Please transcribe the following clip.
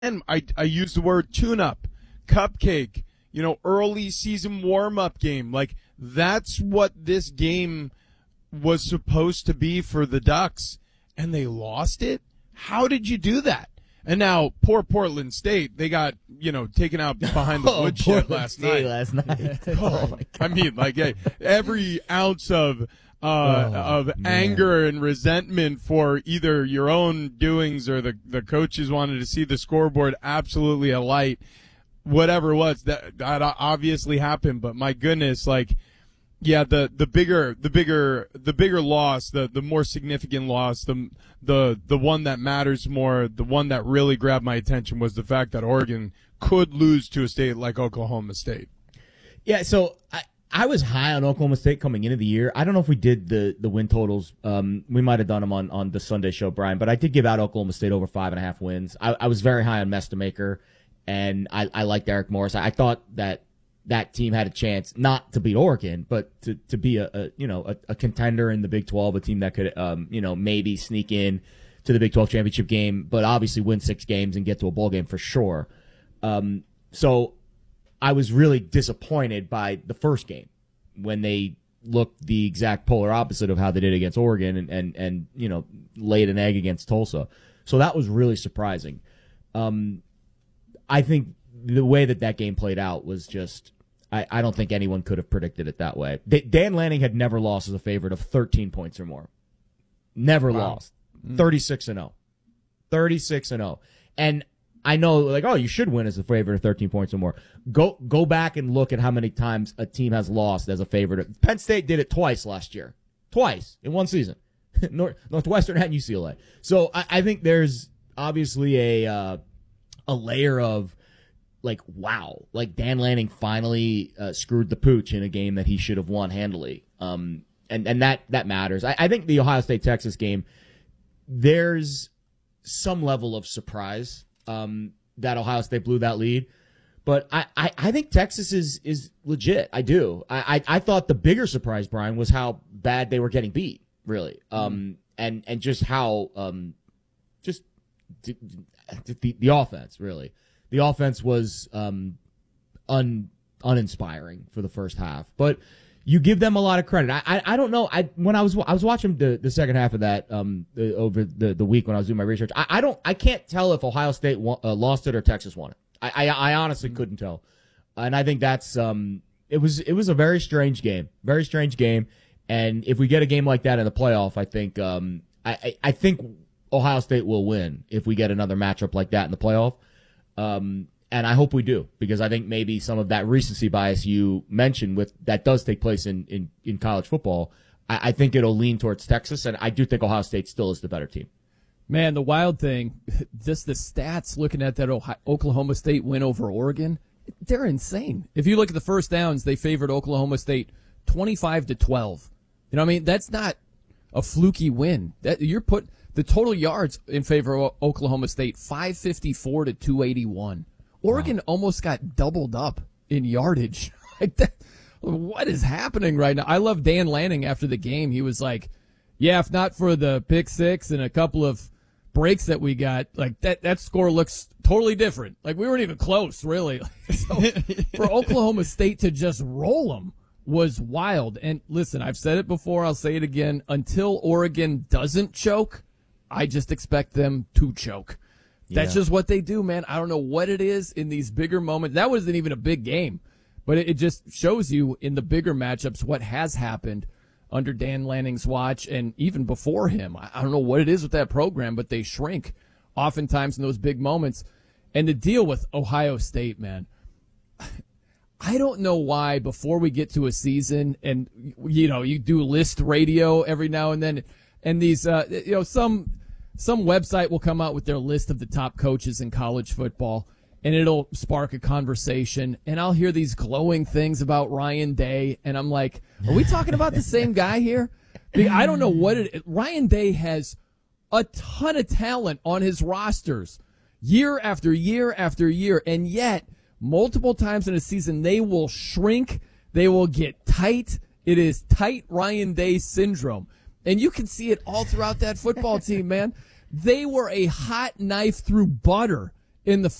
And I use the word tune-up, cupcake, early season warm-up game. Like, that's what this game was supposed to be for the Ducks, and they lost it? How did you do that? And now, poor Portland State, they got, taken out behind the woodshed last night. I mean, like, every ounce of anger and resentment for either your own doings or the coaches wanted to see the scoreboard absolutely alight. Whatever it was, that obviously happened. But my goodness, like, yeah, the bigger loss, the more significant loss, the one that matters more, the one that really grabbed my attention was the fact that Oregon could lose to a state like Oklahoma State. Yeah, so I was high on Oklahoma State coming into the year. I don't know if we did the win totals. We might have done them on the Sunday show, Brian, but I did give out Oklahoma State over 5.5 wins. I was very high on Mestamaker, and I liked Eric Morris. I thought that team had a chance not to beat Oregon, but to be a contender in the Big 12, a team that could maybe sneak in to the Big 12 championship game, but obviously win 6 games and get to a bowl game for sure. So I was really disappointed by the first game when they looked the exact polar opposite of how they did against Oregon and laid an egg against Tulsa. So that was really surprising. I think the way that game played out was just, I don't think anyone could have predicted it that way. Dan Lanning had never lost as a favorite of 13 points or more. Never lost. 36-0. 36-0. And I know, like, you should win as a favorite of 13 points or more. Go back and look at how many times a team has lost as a favorite. Penn State did it twice last year. Twice in one season. Northwestern and UCLA. So I think there's obviously a layer of, like, wow, like Dan Lanning finally screwed the pooch in a game that he should have won handily. And that matters. I think the Ohio State-Texas game, there's some level of surprise that Ohio State blew that lead. But I think Texas is legit. I do. I thought the bigger surprise, Brian, was how bad they were getting beat, really. And just how just the offense, really. The offense was uninspiring for the first half, but you give them a lot of credit. I don't know. When I was watching the second half of that over the week when I was doing my research, I can't tell if Ohio State lost it or Texas won it. I honestly couldn't tell, and I think that's it was a very strange game, And if we get a game like that in the playoff, I think I think Ohio State will win if we get another matchup like that in the playoff. And I hope we do, because I think maybe some of that recency bias you mentioned that does take place in college football. I think it'll lean towards Texas, and I do think Ohio State still is the better team. Man, the wild thing, just the stats looking at that Oklahoma State win over Oregon, they're insane. If you look at the first downs, they favored Oklahoma State 25-12. You know what I mean? That's not a fluky win. You're the total yards in favor of Oklahoma State, 554 to 281. Oregon almost got doubled up in yardage. Like that, what is happening right now? I love Dan Lanning after the game. He was like, yeah, if not for the pick six and a couple of breaks that we got, like that score looks totally different. Like we weren't even close, really. So for Oklahoma State to just roll them was wild. And listen, I've said it before, I'll say it again. Until Oregon doesn't choke, I just expect them to choke. That's just what they do, man. I don't know what it is in these bigger moments. That wasn't even a big game, but it just shows you in the bigger matchups what has happened under Dan Lanning's watch and even before him. I don't know what it is with that program, but they shrink oftentimes in those big moments. And the deal with Ohio State, man, I don't know why before we get to a season and, you do list radio every now and then, and these, some website will come out with their list of the top coaches in college football, and it'll spark a conversation, and I'll hear these glowing things about Ryan Day, and I'm like, are we talking about the same guy here? I don't know what Ryan Day has a ton of talent on his rosters year after year after year, and yet multiple times in a season they will shrink, they will get tight. It is tight Ryan Day syndrome. And you can see it all throughout that football team, man. They were a hot knife through butter in the